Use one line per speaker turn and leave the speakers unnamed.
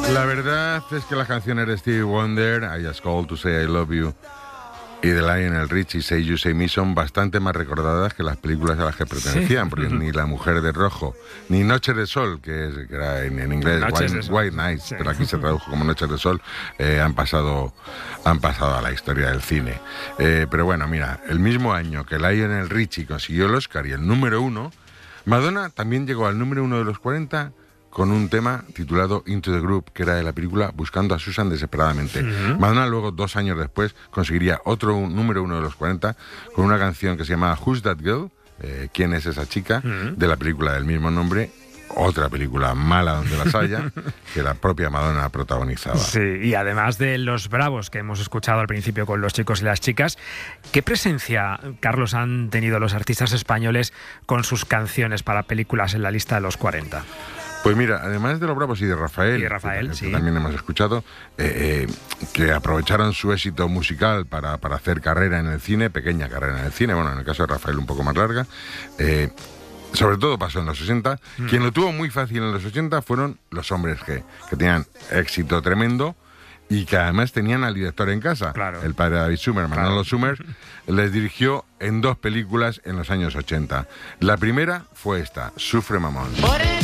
La verdad es que las canciones de Stevie Wonder, I Just Called to Say I Love You, y de Lionel Richie, Say You, Say Me, son bastante más recordadas que las películas a las que pertenecían, porque ni La Mujer de Rojo, ni Noches de Sol, que era en inglés White Nights, sí, pero aquí se tradujo como Noches de Sol, han pasado a la historia del cine. Pero bueno, mira, el mismo año que Lionel Richie consiguió el Oscar y el número 1, Madonna también llegó al número 1 de los 40 con un tema titulado Into the Group, que era de la película Buscando a Susan desesperadamente. Madonna luego, 2 años después, conseguiría otro número 1 de los 40 con una canción que se llamaba Who's That Girl? ¿Quién es esa chica? De la película del mismo nombre. Otra película mala donde las haya, que la propia Madonna protagonizaba.
Sí, y además de Los Bravos, que hemos escuchado al principio con los chicos y las chicas, ¿qué presencia, Carlos, han tenido los artistas españoles con sus canciones para películas en la lista de los 40?
Pues mira, además de Los Bravos y de Rafael, que
sí,
también hemos escuchado, que aprovecharon su éxito musical para hacer carrera en el cine, pequeña carrera en el cine, bueno, en el caso de Rafael un poco más larga, sobre todo pasó en los 80. Quien lo tuvo muy fácil en los 80 fueron los Hombres G, que tenían éxito tremendo y que además tenían al director en casa.
Claro.
El padre de David Summers, Manolo Summers, les dirigió en 2 películas en los años 80. La primera fue esta, Sufre Mamón.